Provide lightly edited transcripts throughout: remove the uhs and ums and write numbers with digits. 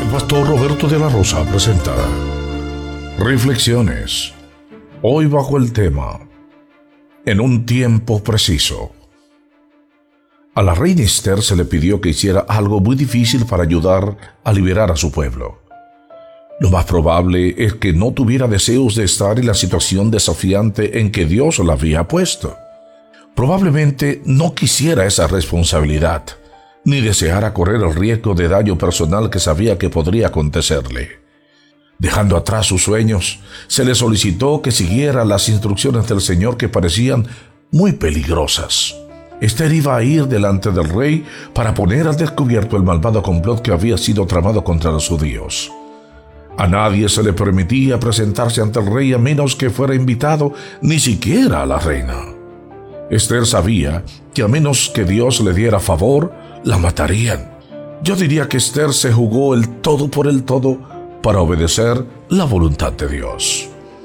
pastor Roberto de la Rosa presenta Reflexiones, hoy bajo el tema En un tiempo preciso. A la reina Esther se le pidió que hiciera algo muy difícil para ayudar a liberar a su pueblo. Lo más probable es que no tuviera deseos de estar en la situación desafiante en que Dios la había puesto. Probablemente no quisiera esa responsabilidad, ni deseara correr el riesgo de daño personal que sabía que podría acontecerle. Dejando atrás sus sueños, se le solicitó que siguiera las instrucciones del Señor que parecían muy peligrosas. Esther iba a ir delante del rey para poner al descubierto el malvado complot que había sido tramado contra los judíos. A nadie se le permitía presentarse ante el rey a menos que fuera invitado, ni siquiera a la reina. Esther sabía que a menos que Dios le diera favor, la matarían. Yo diría que Esther se jugó el todo por el todo para obedecer la voluntad de Dios.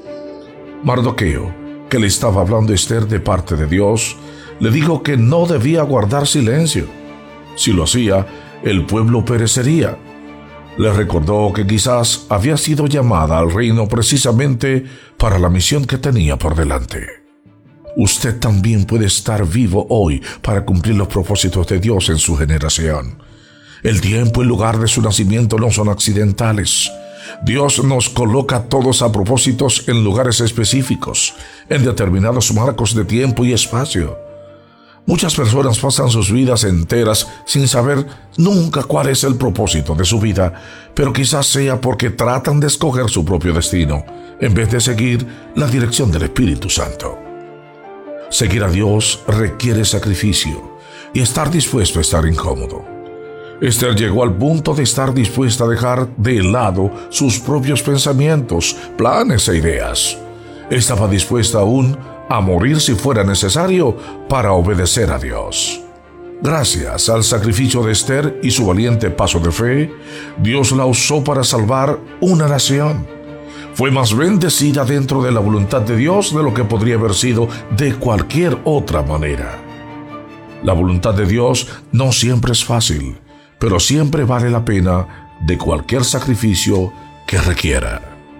Mardoqueo, que le estaba hablando a Esther de parte de Dios, le dijo que no debía guardar silencio. Si lo hacía, el pueblo perecería. Le recordó que quizás había sido llamada al reino precisamente para la misión que tenía por delante. Usted también puede estar vivo hoy para cumplir los propósitos de Dios en su generación. El tiempo y el lugar de su nacimiento no son accidentales. Dios nos coloca a todos a propósitos en lugares específicos, en determinados marcos de tiempo y espacio. Muchas personas pasan sus vidas enteras sin saber nunca cuál es el propósito de su vida, pero quizás sea porque tratan de escoger su propio destino, en vez de seguir la dirección del Espíritu Santo. Seguir a Dios requiere sacrificio y estar dispuesto a estar incómodo. Esther llegó al punto de estar dispuesta a dejar de lado sus propios pensamientos, planes e ideas. Estaba dispuesta aún a morir si fuera necesario para obedecer a Dios. Gracias al sacrificio de Esther y su valiente paso de fe, Dios la usó para salvar una nación. Fue más bendecida dentro de la voluntad de Dios de lo que podría haber sido de cualquier otra manera. La voluntad de Dios no siempre es fácil, pero siempre vale la pena de cualquier sacrificio que requiera.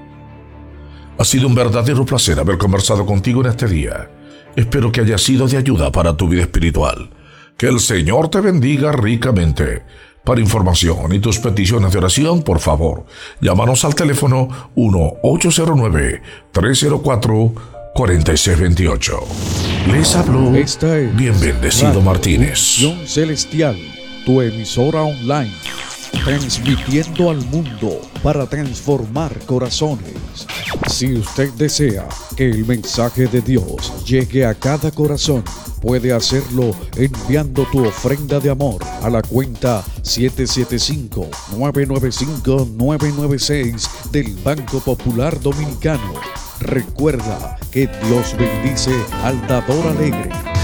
Ha sido un verdadero placer haber conversado contigo en este día. Espero que haya sido de ayuda para tu vida espiritual. Que el Señor te bendiga ricamente. Para información y tus peticiones de oración, por favor, llámanos al teléfono 1-809-304-4628. Les habló Bien Bendecido Martínez. Unción Celestial, tu emisora online, transmitiendo al mundo para transformar corazones. Si usted desea que el mensaje de Dios llegue a cada corazón, puede hacerlo enviando tu ofrenda de amor a la cuenta 775-995-996 del Banco Popular Dominicano. Recuerda que Dios bendice al dador alegre.